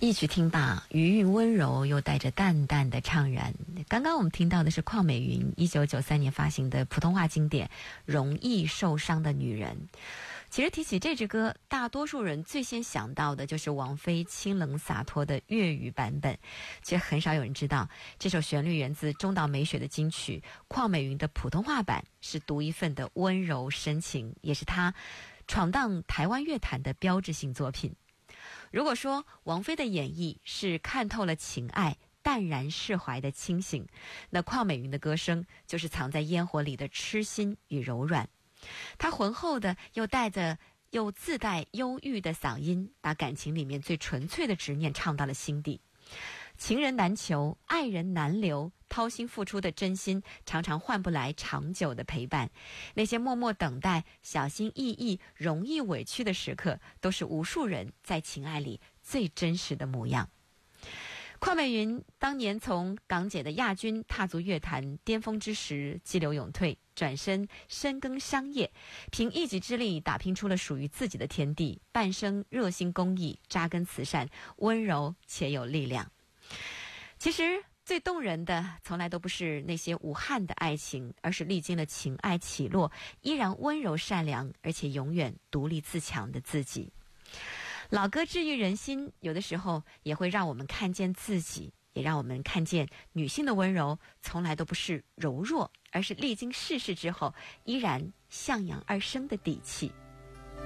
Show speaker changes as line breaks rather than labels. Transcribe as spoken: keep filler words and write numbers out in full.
一曲听罢，余韵温柔，又带着淡淡的怅然。刚刚我们听到的是邝美云一九九三年发行的普通话经典《容易受伤的女人》。其实提起这支歌，大多数人最先想到的就是王菲清冷洒脱的粤语版本，其实很少有人知道这首旋律源自中岛美雪的金曲，邝美云的普通话版是独一份的温柔深情，也是她闯荡台湾乐坛的标志性作品。如果说王菲的演绎是看透了情爱，淡然释怀的清醒，那邝美云的歌声就是藏在烟火里的痴心与柔软。她浑厚的又带着又自带忧郁的嗓音，把感情里面最纯粹的执念唱到了心底。情人难求，爱人难留，掏心付出的真心常常换不来长久的陪伴。那些默默等待、小心翼翼、容易委屈的时刻，都是无数人在情爱里最真实的模样。邝美云当年从港姐的亚军踏足乐坛巅峰之时，激流勇退，转身深耕商业，凭一己之力打拼出了属于自己的天地，半生热心公益，扎根慈善，温柔且有力量。其实最动人的从来都不是那些无憾的爱情，而是历经了情爱起落，依然温柔善良，而且永远独立自强的自己。老歌治愈人心，有的时候也会让我们看见自己，也让我们看见女性的温柔从来都不是柔弱，而是历经世事之后依然向阳而生的底气。